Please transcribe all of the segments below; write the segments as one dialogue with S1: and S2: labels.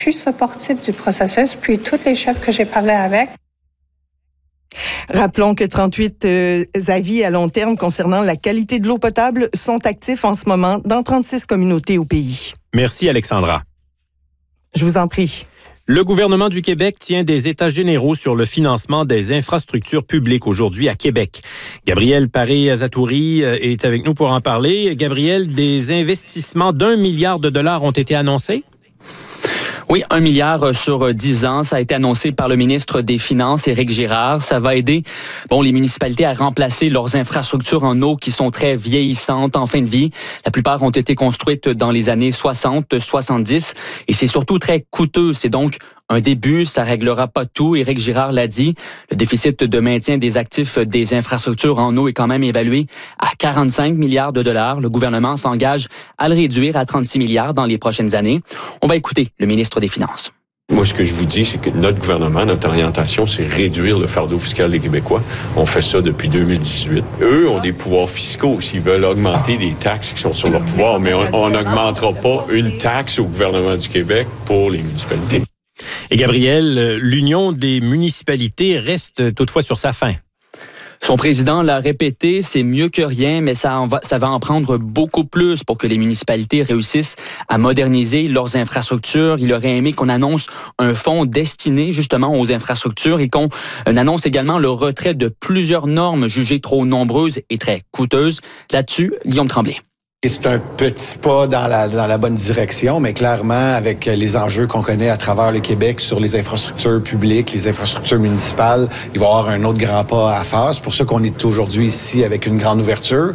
S1: Je suis supportive du processus, puis tous les chefs que j'ai parlé avec.
S2: Rappelons que 38 avis à long terme concernant la qualité de l'eau potable sont actifs en ce moment dans 36 communautés au pays.
S3: Merci, Alexandra.
S2: Je vous en prie.
S3: Le gouvernement du Québec tient des états généraux sur le financement des infrastructures publiques aujourd'hui à Québec. Gabriel Paré-Azatouri est avec nous pour en parler. Gabriel, des investissements d'1 milliard de dollars ont été annoncés?
S4: Oui, 1 milliard sur 10 ans. Ça a été annoncé par le ministre des Finances, Éric Girard. Ça va aider les municipalités à remplacer leurs infrastructures en eau qui sont très vieillissantes en fin de vie. La plupart ont été construites dans les années 60, 70 et c'est surtout très coûteux. C'est donc un début, ça réglera pas tout. Éric Girard l'a dit. Le déficit de maintien des actifs des infrastructures en eau est quand même évalué à 45 milliards de dollars. Le gouvernement s'engage à le réduire à 36 milliards dans les prochaines années. On va écouter le ministre des Finances.
S5: Moi, ce que je vous dis, c'est que notre gouvernement, notre orientation, c'est réduire le fardeau fiscal des Québécois. On fait ça depuis 2018. Eux ont des pouvoirs fiscaux s'ils veulent augmenter des taxes qui sont sur leur pouvoir, mais on n'augmentera pas une taxe au gouvernement du Québec pour les municipalités.
S3: Et Gabriel, l'Union des municipalités reste toutefois sur sa faim.
S4: Son président l'a répété, c'est mieux que rien, mais ça va en prendre beaucoup plus pour que les municipalités réussissent à moderniser leurs infrastructures. Il aurait aimé qu'on annonce un fonds destiné justement aux infrastructures et qu'on annonce également le retrait de plusieurs normes jugées trop nombreuses et très coûteuses. Là-dessus, Guillaume Tremblay.
S6: C'est un petit pas dans la bonne direction, mais clairement, avec les enjeux qu'on connaît à travers le Québec sur les infrastructures publiques, les infrastructures municipales, il va y avoir un autre grand pas à faire. C'est pour ça qu'on est aujourd'hui ici avec une grande ouverture.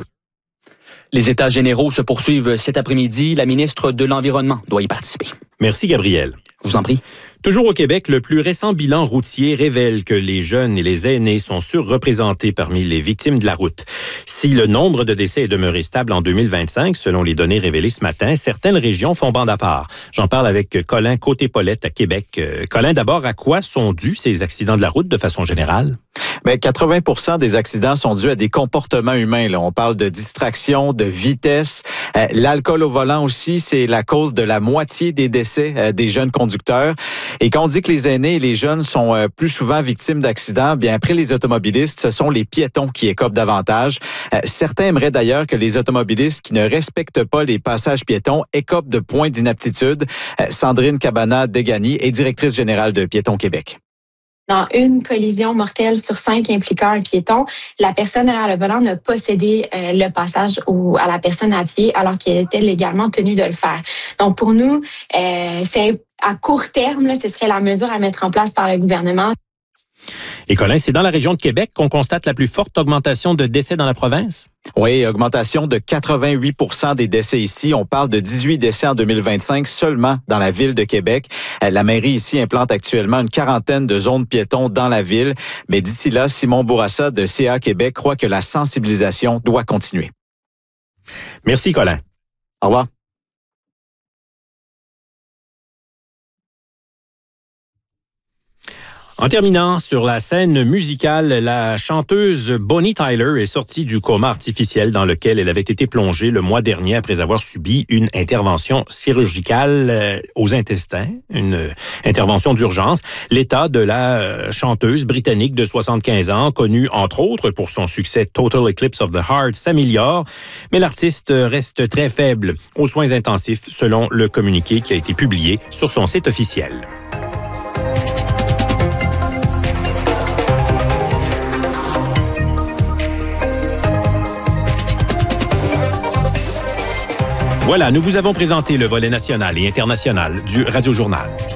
S4: Les États généraux se poursuivent cet après-midi. La ministre de l'Environnement doit y participer.
S3: Merci, Gabriel.
S4: Je vous en prie.
S3: Toujours au Québec, le plus récent bilan routier révèle que les jeunes et les aînés sont surreprésentés parmi les victimes de la route. Si le nombre de décès est demeuré stable en 2025, selon les données révélées ce matin, certaines régions font bande à part. J'en parle avec Colin Côté-Paulette à Québec. Colin, d'abord, à quoi sont dus ces accidents de la route de façon générale?
S7: 80% des accidents sont dus à des comportements humains. Là. On parle de distraction, de vitesse. L'alcool au volant aussi, c'est la cause de la moitié des décès des jeunes conducteurs. Et quand on dit que les aînés et les jeunes sont plus souvent victimes d'accidents, bien après les automobilistes, ce sont les piétons qui écopent davantage. Certains aimeraient d'ailleurs que les automobilistes qui ne respectent pas les passages piétons écopent de points d'inaptitude. Sandrine Cabana-Degani est directrice générale de Piétons Québec.
S8: Dans une collision mortelle sur 5 impliquant un piéton, la personne derrière le volant n'a pas cédé le passage à la personne à pied alors qu'elle était légalement tenue de le faire. Donc pour nous, c'est à court terme, ce serait la mesure à mettre en place par le gouvernement.
S3: Et Colin, c'est dans la région de Québec qu'on constate la plus forte augmentation de décès dans la province?
S7: Oui, augmentation de 88% des décès ici. On parle de 18 décès en 2025 seulement dans la ville de Québec. La mairie ici implante actuellement une quarantaine de zones piétons dans la ville. Mais d'ici là, Simon Bourassa de CA Québec croit que la sensibilisation doit continuer.
S3: Merci, Colin.
S7: Au revoir.
S3: En terminant, sur la scène musicale, la chanteuse Bonnie Tyler est sortie du coma artificiel dans lequel elle avait été plongée le mois dernier après avoir subi une intervention chirurgicale aux intestins, une intervention d'urgence. L'état de la chanteuse britannique de 75 ans, connue entre autres pour son succès Total Eclipse of the Heart, s'améliore, mais l'artiste reste très faible aux soins intensifs selon le communiqué qui a été publié sur son site officiel. Voilà, nous vous avons présenté le volet national et international du Radio Journal.